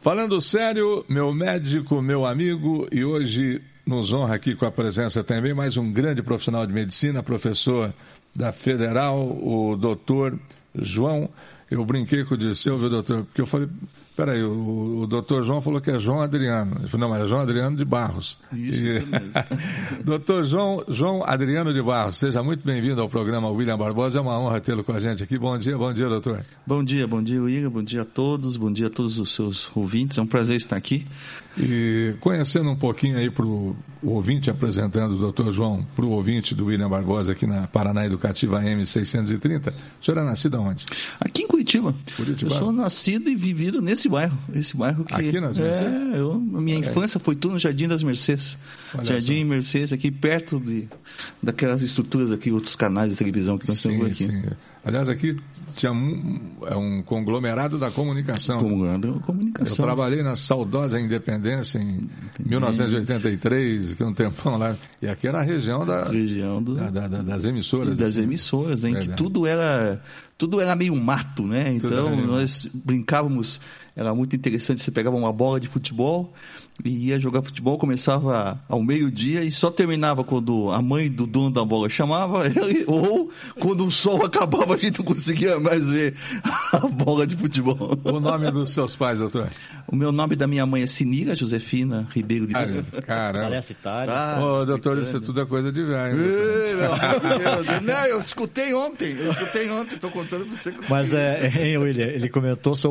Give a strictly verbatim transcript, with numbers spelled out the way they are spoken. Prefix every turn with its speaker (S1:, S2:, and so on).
S1: Falando sério, meu médico, meu amigo, e hoje nos honra aqui com a presença também mais um grande profissional de medicina, professor da Federal, o doutor João. Eu brinquei com o Dirceu, viu, doutor? Porque eu falei, peraí, o, o doutor João falou que é João Adriano. Ele falou, não, mas é João Adriano de Barros.
S2: Isso,
S1: e...
S2: isso mesmo.
S1: doutor João, João Adriano de Barros, seja muito bem-vindo ao programa William Barbosa. É uma honra tê-lo com a gente aqui. Bom dia, bom dia, doutor.
S2: Bom dia, bom dia, William. Bom dia a todos, bom dia a todos os seus ouvintes. É um prazer estar aqui.
S1: E conhecendo um pouquinho aí para o ouvinte, apresentando o doutor João para o ouvinte do William Barbosa aqui na Paraná Educativa A M seiscentos e trinta, o senhor é nascido aonde?
S2: Aqui em Curitiba.
S1: Curitiba.
S2: Eu sou nascido e vivido nesse bairro. Esse bairro que
S1: aqui nas Mercedes?
S2: É, eu, a minha
S1: Olha
S2: infância
S1: aí.
S2: foi tudo no Jardim das Mercedes.
S1: Olha
S2: Jardim
S1: só.
S2: Mercedes, aqui perto de, daquelas estruturas aqui, outros canais de televisão que nós
S1: Sim,
S2: temos aqui.
S1: sim. Aliás, aqui tinha um, é um conglomerado da comunicação.
S2: Conglomerado da comunicação.
S1: Eu trabalhei na saudosa Independência em mil novecentos e oitenta e três, que é um tempão lá. E aqui era a região, da,
S2: região do,
S1: da, da, das emissoras.
S2: das
S1: assim.
S2: emissoras, né, em que
S1: Verdade.
S2: tudo era, tudo era meio mato, né? Então
S1: era meio
S2: nós brincávamos, era muito interessante, você pegava uma bola de futebol e ia jogar futebol, começava ao meio-dia e só terminava quando a mãe do dono da bola chamava ele, ou quando o sol acabava a gente não conseguia mais ver a bola de futebol.
S1: O nome dos seus pais, doutor?
S2: O meu nome da minha mãe é Sinira Josefina Ribeiro de Moura.
S1: Caramba.
S3: Parece Itália.
S2: Ah,
S1: Ô, doutor, isso tudo é coisa de velho.
S2: Ei, meu amor de Deus. Não, eu escutei ontem, eu escutei ontem, estou contando para você.
S3: Mas, é, hein, William, ele comentou sobre